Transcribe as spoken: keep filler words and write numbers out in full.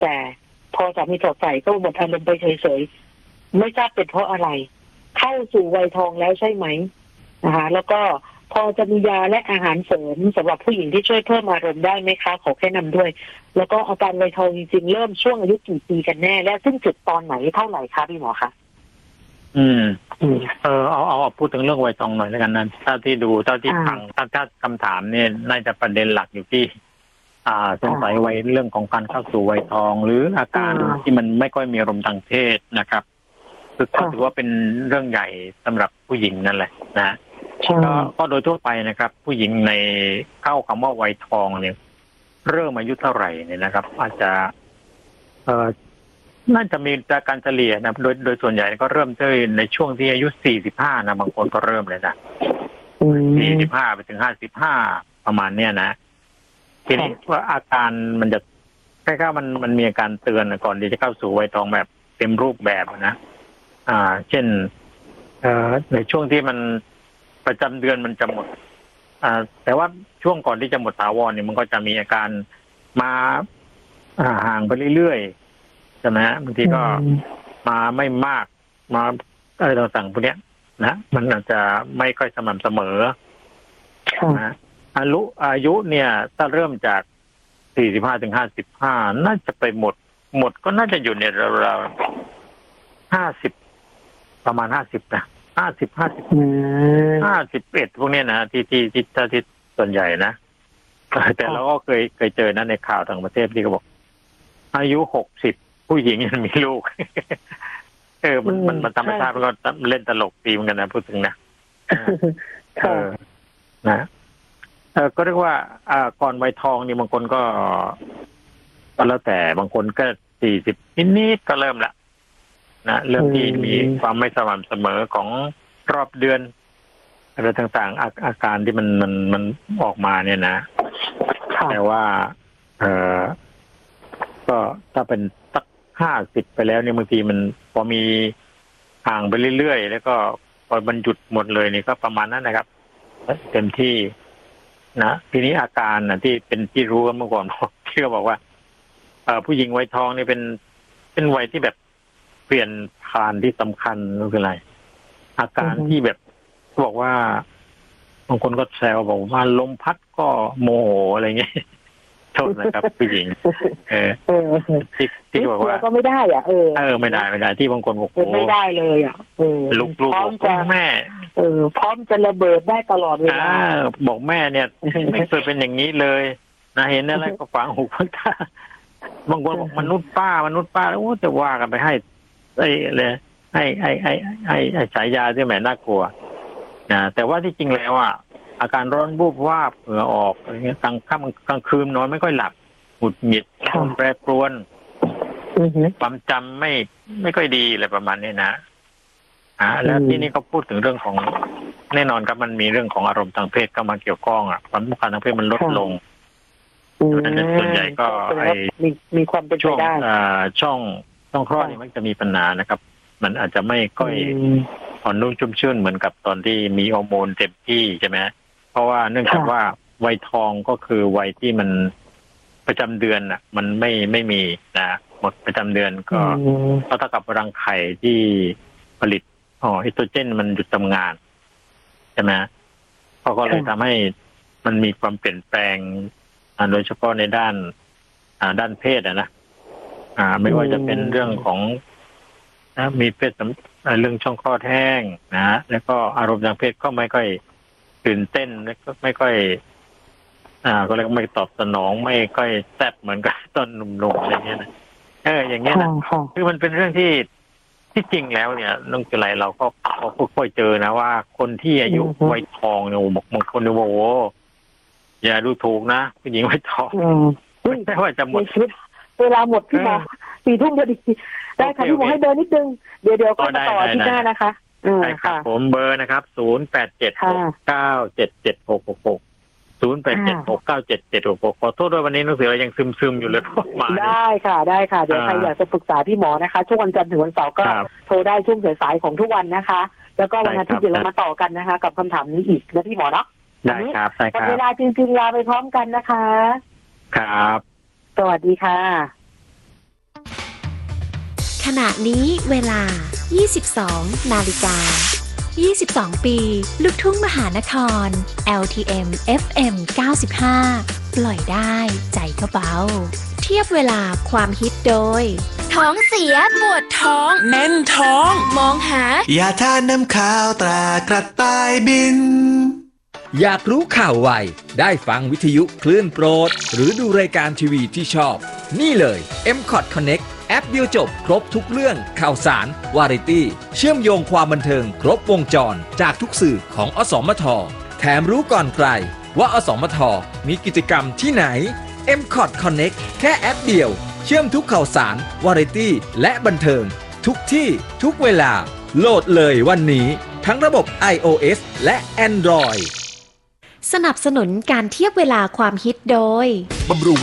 แต่พอสามีถอดใส่ก็หมดอารมณ์ไปเฉยๆไม่ทราบเป็นเพราะอะไรเข้าสู่วัยทองแล้วใช่ไหมนะคะแล้วก็พอจะมียาและอาหารเสริมสำหรับผู้หญิงที่ช่วยเพิ่มอารมณ์ได้ไหมคะขอแค่นำด้วยแล้วก็อาการวัยทองจริงๆเริ่มช่วงอายุกี่ปีกันแน่และซึ่งจุดตอนไหนเท่าไหร่คะพี่หมอคะอืมเออเอาเอาเอาพูดถึงเรื่องวัยทองหน่อยแล้วกันนะเท่าที่ดูเท่าที่ฟังถ้าถ้าคำถามเนี่ยน่าจะประเด็นหลักอยู่ที่ อ่าสงสัยวัยเรื่องของการเข้าสู่วัยทองหรืออาการที่มันไม่ค่อยมีอารมณ์ทางเพศนะครับคือถือว่าเป็นเรื่องใหญ่สำหรับผู้หญิงนั่นแหละนะก็ก็โดยทั่วไปนะครับ ผู้หญิงในเข้าคำว่าวัยทองเนี่ยเริ่มอายุเท่าไหร่เนี่ยนะครับ อาจจะเอ่อน่าจะมีการเฉลี่ยนะโดยโดยส่วนใหญ่ก็เริ่มที่ในช่วงที่อายุสี่สิบห้านะบางคนก็เริ่มเลยนะสี่สิบห้าไปถึงห้าสิบห้าประมาณเนี้ยนะทีนี้ว่าอาการมันจะแค่ๆมันมันมีอาการเตือนก่อนที่จะเข้าสู่วัยทองแบบเต็มรูปแบบนะอ่าเช่นเอ่อในช่วงที่มันประจำเดือนมันจะหมดอ่าแต่ว่าช่วงก่อนที่จะหมดถาวรเนี่ยมันก็จะมีอาการมาห่างไปเรื่อยๆใช่ไหมฮะบางทีก็มาไม่มากมาอะไรต่างๆพวกเนี้ยนะมันอาจจะไม่ค่อยสม่ำเสมอนะอายุอายุเนี่ยถ้าเริ่มจากสี่สิบห้าถึงห้าสิบห้าน่าจะไปหมดหมดก็น่าจะอยู่ในราวๆห้าสิบประมาณห้าสิบนะห้าสิบห้าสิบห้าสิบเอ็ดพวกเนี้ยนะที่ที่ที่ที่ส่วนใหญ่นะแต่เราก็เคยเคยเจอนะในข่าวต่างประเทศที่เขาบอกอายุหกสิบผู้หญิงยังมีลูกเออมันมันมันธรรมชาติมันก็เล่นตลกดีเหมือนกันนะพูดถึงนะเออนะเออก็เรียกว่าอ่าก่อนวัยทองนี่บางคนก็ก็แล้วแต่บางคนก็สี่สิบนิดๆก็เริ่มละนะเริ่มที่มีความไม่สม่ำเสมอของรอบเดือนอะไรต่างๆ อา, อาการที่มันมันมันออกมาเนี่ยนะแต่ว่าเออก็ถ้าเป็นสักห้าสิบไปแล้วเนี่ยบางทีมันพอมีห่างไปเรื่อยๆแล้วก็พอมันหยุดหมดเลยนี่ก็ประมาณนั้นนะครับเต็มที่นะทีนี้อาการนะที่เป็นที่รู้กันเมื่อก่อนที่เขาบอกว่าเอ่อผู้หญิงวัยทองนี่เป็นเป็นวัยที่แบบเปลี่ยนผ่านที่สำคัญก็คืออะไรอาการที่แบบบอกว่าบางคนก็แซวบอกว่าลมพัดก็โมโหอะไรเงี้ยโทษนะครับผู้หญิงเออที่ที่บอกว่าก็ไม่ได้อ่ะเออเออไม่ได้ไม่ได้ที่บางคนบอกไม่ได้เลยอ่ะเออลูกลูกบอกแม่เออพร้อมจะระเบิดได้ตลอดเวลาบอกแม่เนี่ยไม่เคยเป็นอย่างนี้เลยนะเห็นอะไรก็ฝังหูฝังตาบางคนบอกมนุษย์ป้ามนุษย์ป้าโอ้จะว่ากันไปให้ไอ้เลยให้ไอ้ไอ้ไอ้ไอ้ฉายาที่แหมน่ากลัวนะแต่ว่าที่จริงแล้วอ่ะอาการร้อนบูบวาบเหงื่อออกอะไรเงี้ยกลางค่ำกลางคืนนอนไม่ค่อยหลับหงุดหงิดแปรปรวนความจำไม่ไม่ค่อยดีอะไรประมาณนี้นะอ่าแล้วที่นี่เขาพูดถึงเรื่องของแน่นอนครับมันมีเรื่องของอารมณ์ทางเพศเข้ามาเกี่ยวข้องอ่ะความต้องการทางเพศมันลดลงส่วนใหญ่ก็ไอ้มีมีความเป็นไปได้อ่าช่องช่องคลอดนี่มันจะมีปัญหานะครับมันอาจจะไม่ค่อยอ่อนนุ่มชุ่มชื่นเหมือนกับตอนที่มีฮอร์โมนเต็มที่ใช่ไหมเพราะว่าเนื่องจากว่าวัยทองก็คือวัยที่มันประจำเดือนอ่ะมันไม่ไม่มีนะหมดประจำเดือนก็เท่ากับรังไข่ที่ผลิตอ๋อเอสโตรเจนมันหยุดทำงานใช่ไหมเขาก็เลยทำให้มันมีความเปลี่ยนแปลงโดยเฉพาะในด้านด้านเพศอ่ะนะอ่าไม่ว่าจะเป็นเรื่องของนะมีเพศเรื่องช่องคลอดแห้งนะแล้วก็อารมณ์ทางเพศก็ไม่ค่อยตื่นเต้นแล้วก็ไม่ค่อยอ่าก็เลยไม่ตอบสนองไม่ค่อยแซ่บเหมือนกับตอนหนุ่มๆอะไรเงี้ยนะเอออย่างเงี้ยนะคือมันเป็นเรื่องที่ที่จริงแล้วเนี่ยน้องจุไรเราก็ค่อยๆเจอนะว่าคนที่อายุวัยทองเนี่ยบอกบางคนเนี่ยโอ้โหอย่าดูถูกนะผู้หญิงวัยทองไม่ใช่ว่าจะหมดเวลาหมดพี่หมอสี่ทุ่มพอดีได้ค่ะพี่หมอให้เบอร์นิดนึงเดี๋ยวเดี๋ยวก็มาต่อที่หน้านะคะใช่ครับผมเบอร์นะครับศูนย์แปดเจ็ดหกเก้าเจ็ดเจ็ดหกหกหกศูนย์แปดเจ็ดหกเก้าเจ็ดเจ็ดหกหกขอโทษด้วยวันนี้น้องเสือยังซึมซึมอยู่เลยมาได้ค่ะได้ค่ะเดี๋ยวใครอยากจะปรึกษาพี่หมอนะคะช่วงวันจันทร์ถึงวันเสาร์ก็โทรได้ช่วงสายๆของทุกวันนะคะแล้วก็วันอาทิตย์เดี๋ยวเรามาต่อกันนะคะกับคำถามนี้อีกนะพี่หมอเนาะได้ครับได้ครับเวลาจริงๆลาไปพร้อมกันนะคะครับสวัสดีค่ะขณะนี้เวลา ยี่สิบสอง นาฬิกา ยี่สิบสอง ปี ลูกทุ่งมหานคร แอล ที เอ็ม เอฟ เอ็ม เก้าสิบห้า ปล่อยได้ใจก็เบา เทียบเวลาความฮิตโดย ท้องเสียปวดท้องแน่นท้อง มองหายาทาน้ำข้าวตรากระต่ายบินอยากรู้ข่าวไวได้ฟังวิทยุคลื่นโปรดหรือดูรายการทีวีที่ชอบนี่เลย เอ็ม คอท Connect แอปเดียวจบครบทุกเรื่องข่าวสารวาไรตี้เชื่อมโยงความบันเทิงครบวงจรจากทุกสื่อของอสมทแถมรู้ก่อนใครว่าอสมทมีกิจกรรมที่ไหน เอ็ม คอท Connect แค่แอปเดียวเชื่อมทุกข่าวสารวาไรตี้และบันเทิงทุกที่ทุกเวลาโหลดเลยวันนี้ทั้งระบบ ไอ โอ เอส และ Android สนับสนุนการเทียบเวลาความฮิตโดยบำรุง